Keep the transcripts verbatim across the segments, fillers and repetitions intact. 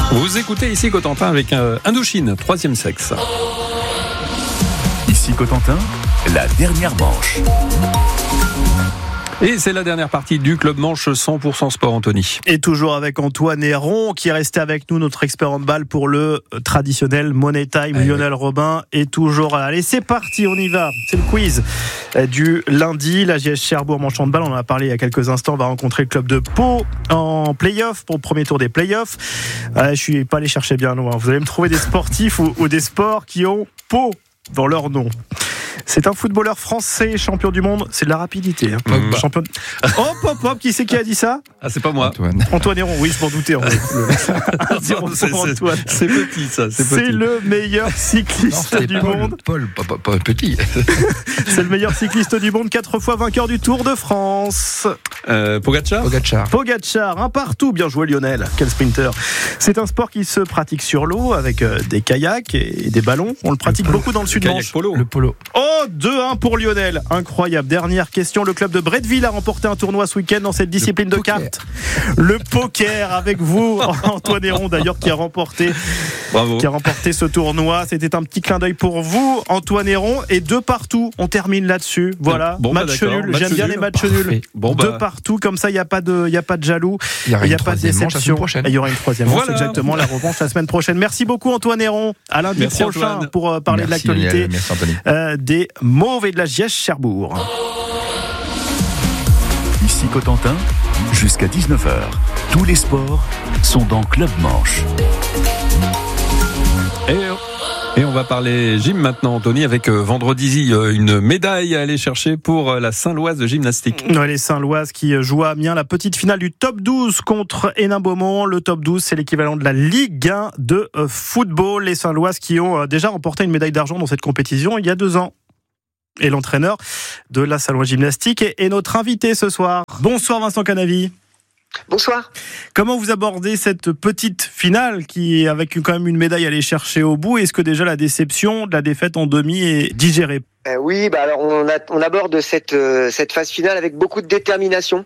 Vous écoutez ici Cotentin avec euh, Indochine, troisième sexe. Ici Cotentin, la dernière manche. Et c'est la dernière partie du Club Manche cent pour cent Sport, Anthony. Et toujours avec Antoine Héron qui est resté avec nous, notre expert en balle pour le traditionnel Money Time. Allez, Lionel oui. Robin est toujours là. Allez, c'est parti, on y va. C'est le quiz du lundi. La J S Cherbourg Manche Handball, on en a parlé il y a quelques instants, va rencontrer le club de Pau en play-off pour le premier tour des play-offs. Euh, je suis pas allé chercher bien loin. Vous allez me trouver des sportifs ou, ou des sports qui ont Pau dans leur nom. C'est un footballeur français, champion du monde. C'est de la rapidité. Hein. Mmh. Champion... Hop, hop, hop. Qui c'est qui a dit ça? Ah, c'est pas moi. Antoine. Antoine Héron. Oui, je m'en doutais. En fait. non, c'est, Antoine. C'est, c'est petit, ça. C'est, c'est petit. le meilleur cycliste non, du Paul, monde. Paul, pas, pas, pas petit. C'est le meilleur cycliste du monde, quatre fois vainqueur du Tour de France. Euh, Pogacar. Pogacar. Pogacar. Un partout. Bien joué, Lionel. Quel sprinter. C'est un sport qui se pratique sur l'eau avec des kayaks et des ballons. On le pratique le beaucoup dans le sud de Manche. Polo. Le polo. Oh, deux un pour Lionel. Incroyable. Dernière question. Le club de Bretteville a remporté un tournoi ce week-end dans cette discipline de cartes. Le poker avec vous, Antoine Héron d'ailleurs, qui a remporté, Bravo. qui a remporté ce tournoi. C'était un petit clin d'œil pour vous, Antoine Héron. Et deux partout. On termine là-dessus. Voilà. Bon, match bah, nul. Match J'aime bien nul. Les matchs Parfait. Nuls. Bon, bah. Deux partout. Comme ça, il n'y a pas de, il y a pas de jaloux. Il n'y a, a pas de déception. Il y aura une troisième manche. Voilà. Exactement. La revanche la semaine prochaine. Merci beaucoup, Antoine Héron. À lundi Merci prochain Antoine. Pour euh, parler Merci, de l'actualité Merci, euh, des Mauves et de la J S Cherbourg. Ici Cotentin, jusqu'à dix-neuf heures. Tous les sports sont dans Club Manche. Et, et on va parler gym maintenant, Anthony, avec euh, vendredi euh, une médaille à aller chercher pour euh, la Saint-Loise de gymnastique. Ouais, les Saint-Loises qui jouent à Amiens la petite finale du top douze contre Hénin-Beaumont. Le top douze, c'est l'équivalent de la Ligue un de euh, football. Les Saint-Loises qui ont euh, déjà remporté une médaille d'argent dans cette compétition il y a deux ans. Et l'entraîneur de la Saint-Loise Gymnastique est notre invité ce soir. Bonsoir Vincent Canavi. Bonsoir. Comment vous abordez cette petite finale qui, avec quand même une médaille à aller chercher au bout, est-ce que déjà la déception de la défaite en demi est digérée? euh, Oui, bah alors on, a, on aborde cette, euh, cette phase finale avec beaucoup de détermination.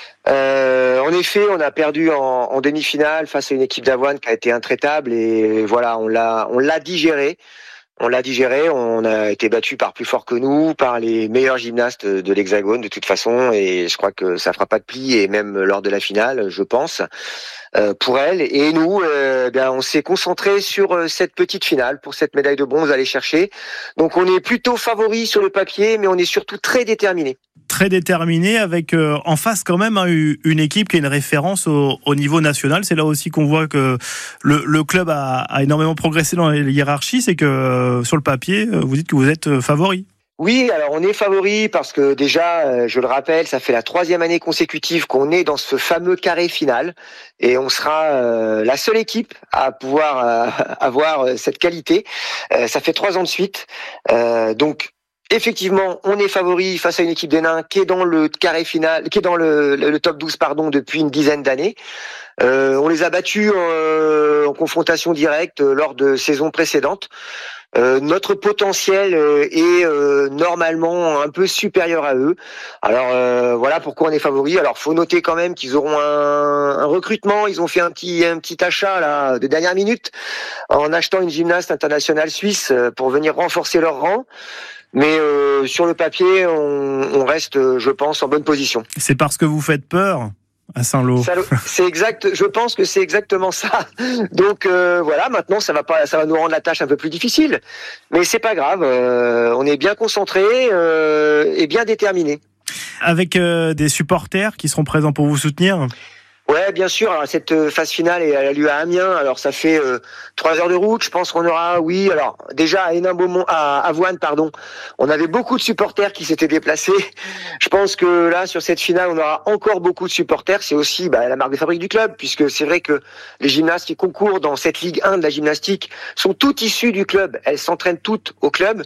Euh, en effet, on a perdu en, en demi-finale face à une équipe d'Avoine qui a été intraitable et voilà, on l'a, on l'a digéré. On l'a digéré, on a été battu par plus fort que nous, par les meilleurs gymnastes de l'Hexagone de toute façon, et je crois que ça fera pas de pli, et même lors de la finale, je pense, euh, pour elle. Et nous, euh, bien, on s'est concentré sur cette petite finale, pour cette médaille de bronze à aller chercher. Donc on est plutôt favori sur le papier, mais on est surtout très déterminé. Très déterminé, avec euh, en face quand même hein, une équipe qui est une référence au, au niveau national. C'est là aussi qu'on voit que le, le club a, a énormément progressé dans les hiérarchies. C'est que euh, sur le papier, vous dites que vous êtes favori. Oui, alors on est favori parce que déjà, je le rappelle, ça fait la troisième année consécutive qu'on est dans ce fameux carré final et on sera euh, la seule équipe à pouvoir euh, avoir cette qualité. Euh, ça fait trois ans de suite, euh, donc. Effectivement, on est favori face à une équipe des Nains qui est dans le carré final, qui est dans le, le top douze pardon depuis une dizaine d'années. Euh, on les a battus en, en confrontation directe lors de saisons précédentes. Euh, notre potentiel est euh, normalement un peu supérieur à eux. Alors euh, voilà pourquoi on est favori. Alors faut noter quand même qu'ils auront un, un recrutement. Ils ont fait un petit un petit achat là de dernière minute en achetant une gymnaste internationale suisse pour venir renforcer leur rang. Mais euh, sur le papier, on, on reste, je pense, en bonne position. C'est parce que vous faites peur à Saint-Lô. C'est exact. Je pense que c'est exactement ça. Donc euh, voilà, maintenant ça va pas, ça va nous rendre la tâche un peu plus difficile, mais c'est pas grave. Euh, on est bien concentré euh, et bien déterminé. Avec euh, des supporters qui seront présents pour vous soutenir. Ouais, bien sûr. Alors, cette phase finale, elle a lieu à Amiens. Alors, ça fait euh, trois heures de route. Je pense qu'on aura, oui. Alors, déjà à Hénin-Beaumont, à Avoine, pardon. On avait beaucoup de supporters qui s'étaient déplacés. Je pense que là, sur cette finale, on aura encore beaucoup de supporters. C'est aussi bah, la marque de fabrique du club, puisque c'est vrai que les gymnastes qui concourent dans cette Ligue un de la gymnastique sont toutes issues du club. Elles s'entraînent toutes au club.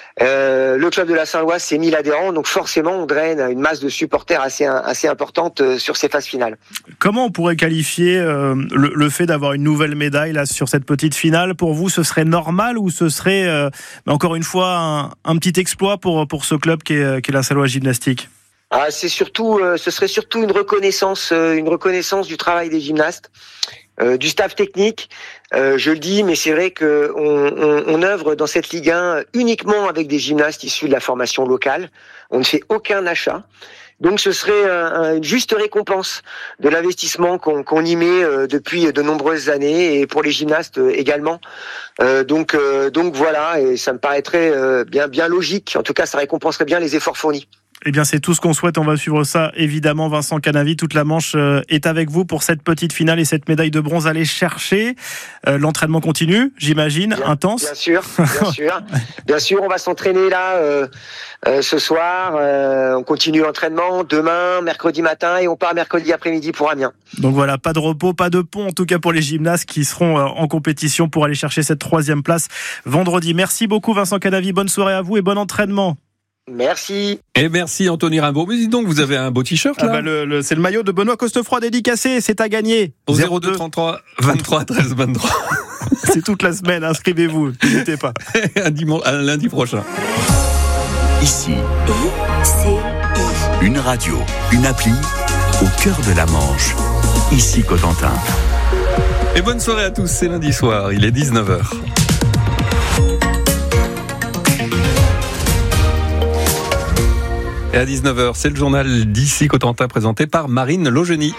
Euh, le club de la Saint-Loise, c'est mille adhérents, donc forcément on draine une masse de supporters assez assez importante euh, sur ces phases finales. Comment on pourrait qualifier euh, le, le fait d'avoir une nouvelle médaille là sur cette petite finale? Pour vous, ce serait normal ou ce serait euh, encore une fois un, un petit exploit pour pour ce club qui est, qui est la Saint-Loise Gymnastique? Ah, c'est surtout, euh, ce serait surtout une reconnaissance, euh, une reconnaissance du travail des gymnastes euh, du staff technique. Euh, je le dis, mais c'est vrai que on, on, on œuvre dans cette Ligue un uniquement avec des gymnastes issus de la formation locale. On ne fait aucun achat. Donc ce serait un, une juste récompense de l'investissement qu'on, qu'on y met euh, depuis de nombreuses années, et pour les gymnastes euh, également. Euh, donc euh, donc voilà, et ça me paraîtrait euh, bien bien logique. En tout cas, ça récompenserait bien les efforts fournis. Eh bien, c'est tout ce qu'on souhaite. On va suivre ça, évidemment. Vincent Canavi, toute la Manche est avec vous pour cette petite finale et cette médaille de bronze à aller chercher. Euh, l'entraînement continue, j'imagine, bien, intense. Bien sûr, bien sûr. Bien sûr, on va s'entraîner là euh, euh, ce soir. Euh, on continue l'entraînement demain, mercredi matin, et on part mercredi après-midi pour Amiens. Donc voilà, pas de repos, pas de pont, en tout cas pour les gymnastes qui seront en compétition pour aller chercher cette troisième place vendredi. Merci beaucoup, Vincent Canavi. Bonne soirée à vous et bon entraînement. Merci. Et merci Anthony Rimbaud. Mais dis donc, vous avez un beau t-shirt là. Ah bah le, le, c'est le maillot de Benoît Costefroid dédicacé, c'est à gagner. Au zéro deux trente-trois vingt-trois treize vingt-trois. C'est toute la semaine, inscrivez-vous, n'hésitez pas. un, dimanche, un lundi prochain. Ici, une radio, une appli au cœur de la Manche. Ici Cotentin. Et bonne soirée à tous, c'est lundi soir, il est dix-neuf heures. Et à dix-neuf heures, c'est le journal d'Ici Cotentin présenté par Marine Logeny.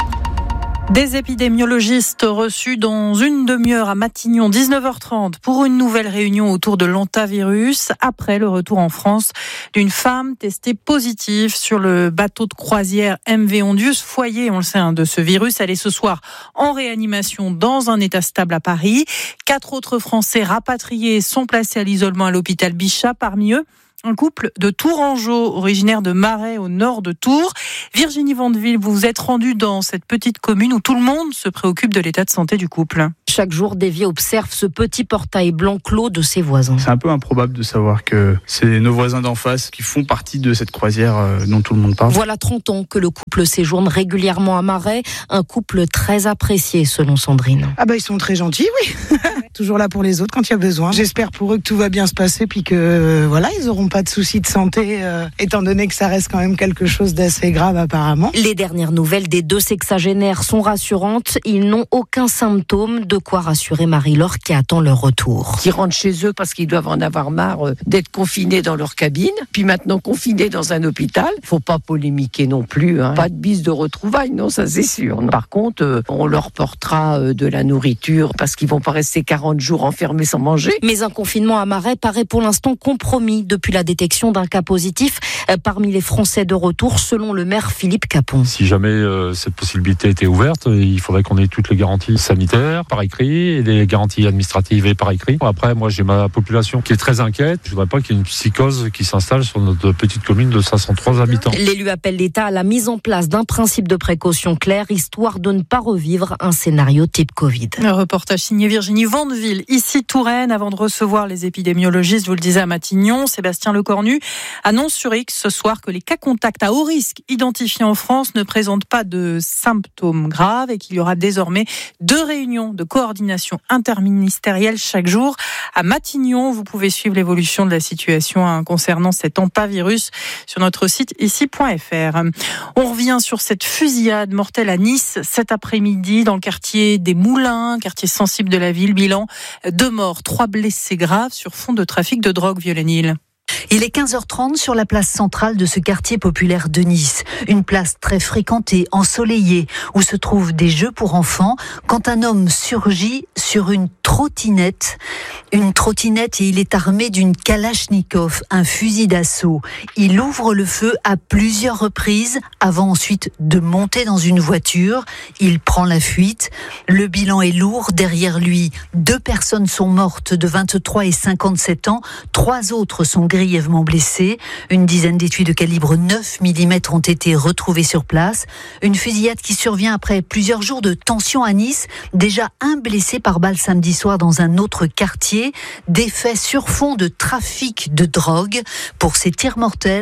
Des épidémiologistes reçus dans une demi-heure à Matignon, dix-neuf heures trente, pour une nouvelle réunion autour de l'hantavirus, après le retour en France d'une femme testée positive sur le bateau de croisière M V Ondius, foyer, on le sait, hein, de ce virus. Elle est ce soir en réanimation dans un état stable à Paris. Quatre autres Français rapatriés sont placés à l'isolement à l'hôpital Bichat, parmi eux un couple de Tourangeau, originaire de Marais, au nord de Tours. Virginie Vandeville, vous vous êtes rendue dans cette petite commune où tout le monde se préoccupe de l'état de santé du couple. Chaque jour, Davy observe ce petit portail blanc clos de ses voisins. C'est un peu improbable de savoir que c'est nos voisins d'en face qui font partie de cette croisière dont tout le monde parle. Voilà trente ans que le couple séjourne régulièrement à Marais, un couple très apprécié selon Sandrine. Ah bah ils sont très gentils, oui. Toujours là pour les autres quand il y a besoin. J'espère pour eux que tout va bien se passer, puis que euh, voilà, ils n'auront pas de soucis de santé, euh, étant donné que ça reste quand même quelque chose d'assez grave apparemment. Les dernières nouvelles des deux sexagénaires sont rassurantes. Ils n'ont aucun symptôme, de quoi rassurer Marie-Laure qui attend leur retour. Qui rentrent chez eux parce qu'ils doivent en avoir marre d'être confinés dans leur cabine, puis maintenant confinés dans un hôpital. Faut pas polémiquer non plus, hein. Pas de bise de retrouvailles, non, ça c'est sûr. Par contre, on leur portera de la nourriture parce qu'ils vont pas rester quarante jours enfermés sans manger. Mais un confinement à Marais paraît pour l'instant compromis depuis la détection d'un cas positif parmi les Français de retour, selon le maire Philippe Capon. Si jamais euh, cette possibilité était ouverte, il faudrait qu'on ait toutes les garanties sanitaires par écrit et les garanties administratives et par écrit. Après, moi, j'ai ma population qui est très inquiète. Je ne voudrais pas qu'il y ait une psychose qui s'installe sur notre petite commune de cinq cent trois habitants. L'élu appelle l'État à la mise en place d'un principe de précaution clair, histoire de ne pas revivre un scénario type Covid. Un reportage signé Virginie Vandeville, ici Touraine, avant de recevoir les épidémiologistes, vous le disiez, à Matignon. Sébastien Lecornu annonce sur X ce soir que les cas contacts à haut risque identifiés en France ne présentent pas de symptômes graves et qu'il y aura désormais deux réunions de coordination interministérielle chaque jour. À Matignon, vous pouvez suivre l'évolution de la situation hein, concernant cet hantavirus sur notre site ici point f r. On revient sur cette fusillade mortelle à Nice cet après-midi dans le quartier des Moulins, quartier sensible de la ville. Bilan, deux morts, trois blessés graves sur fond de trafic de drogue, Violaine. Il est quinze heures trente sur la place centrale de ce quartier populaire de Nice. Une place très fréquentée, ensoleillée, où se trouvent des jeux pour enfants, quand un homme surgit sur une trottinette. Une trottinette et il est armé d'une Kalachnikov, un fusil d'assaut. Il ouvre le feu à plusieurs reprises avant ensuite de monter dans une voiture. Il prend la fuite. Le bilan est lourd. Derrière lui, deux personnes sont mortes de vingt-trois et cinquante-sept ans. Trois autres sont grièvement blessés. Une dizaine d'étuis de calibre neuf millimètres ont été retrouvés sur place. Une fusillade qui survient après plusieurs jours de tension à Nice. Déjà un blessé par balle samedi soir dans un autre quartier. Des faits sur fond de trafic de drogue. Pour ces tirs mortels,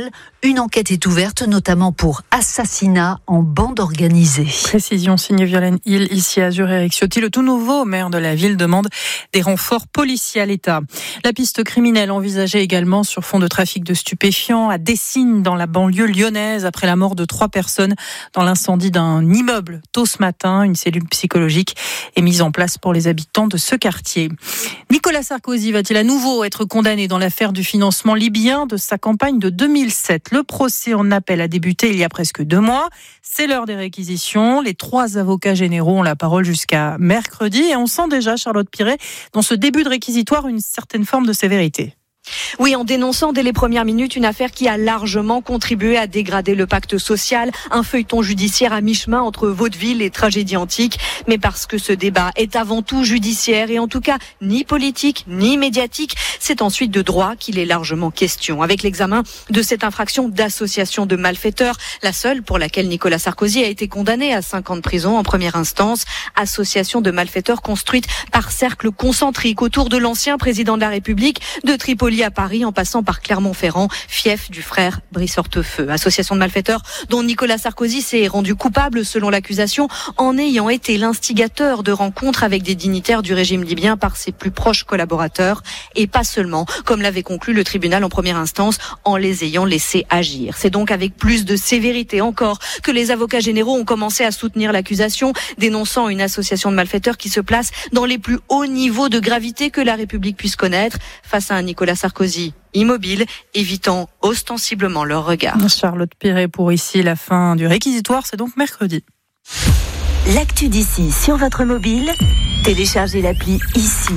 Une enquête est ouverte, notamment pour assassinat en bande organisée. Précision signée Violaine Hill, ici à Azur. Éric Ciotti, le tout nouveau maire de la ville, demande des renforts policiers à l'État. La piste criminelle envisagée également sur fond de trafic de stupéfiants à Dessines, dans la banlieue lyonnaise, après la mort de trois personnes dans l'incendie d'un immeuble tôt ce matin. Une cellule psychologique est mise en place pour les habitants de ce quartier. Nicolas Sarkozy va-t-il à nouveau être condamné dans l'affaire du financement libyen de sa campagne de deux mille sept ? Le procès en appel a débuté il y a presque deux mois. C'est l'heure des réquisitions. Les trois avocats généraux ont la parole jusqu'à mercredi et on sent déjà, Charlotte Piret, dans ce début de réquisitoire, une certaine forme de sévérité. Oui, en dénonçant dès les premières minutes une affaire qui a largement contribué à dégrader le pacte social, un feuilleton judiciaire à mi-chemin entre vaudeville et tragédie antique, mais parce que ce débat est avant tout judiciaire et en tout cas ni politique ni médiatique, c'est ensuite de droit qu'il est largement question. Avec l'examen de cette infraction d'association de malfaiteurs, la seule pour laquelle Nicolas Sarkozy a été condamné à cinq ans de prison en première instance, association de malfaiteurs construite par cercle concentrique autour de l'ancien président de la République, de Tripoli à Paris en passant par Clermont-Ferrand, fief du frère Brice Hortefeux. Association de malfaiteurs dont Nicolas Sarkozy s'est rendu coupable selon l'accusation en ayant été l'instigateur de rencontres avec des dignitaires du régime libyen par ses plus proches collaborateurs et pas seulement, comme l'avait conclu le tribunal en première instance, en les ayant laissés agir. C'est donc avec plus de sévérité encore que les avocats généraux ont commencé à soutenir l'accusation, dénonçant une association de malfaiteurs qui se place dans les plus hauts niveaux de gravité que la République puisse connaître face à un Nicolas Sarkozy immobile, évitant ostensiblement leur regard. Charlotte Piret pour ici, la fin du réquisitoire, c'est donc mercredi. L'actu d'ici sur votre mobile, téléchargez l'appli ici.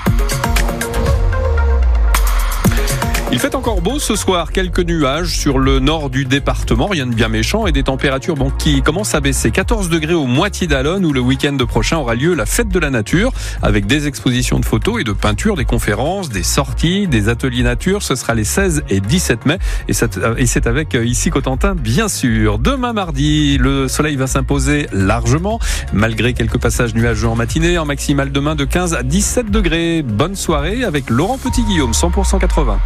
Il fait encore beau ce soir, quelques nuages sur le nord du département, rien de bien méchant et des températures bon, qui commencent à baisser. quatorze degrés au Moitié d'Allonne où le week-end prochain aura lieu la fête de la nature avec des expositions de photos et de peintures, des conférences, des sorties, des ateliers nature. Ce sera les seize et dix-sept mai et c'est avec ici Cotentin bien sûr. Demain mardi, le soleil va s'imposer largement malgré quelques passages nuageux en matinée. En maximale demain de quinze à dix-sept degrés. Bonne soirée avec Laurent Petit-Guillaume, cent pour cent quatre-vingts.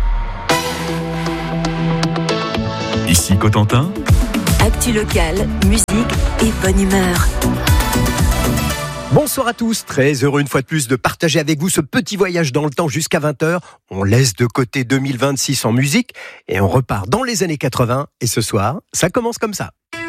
Ici Cotentin. Actu locale, musique et bonne humeur. Bonsoir à tous, très heureux une fois de plus de partager avec vous ce petit voyage dans le temps jusqu'à vingt heures. On laisse de côté deux mille vingt-six en musique et on repart dans les années quatre-vingts. Et ce soir, ça commence comme ça.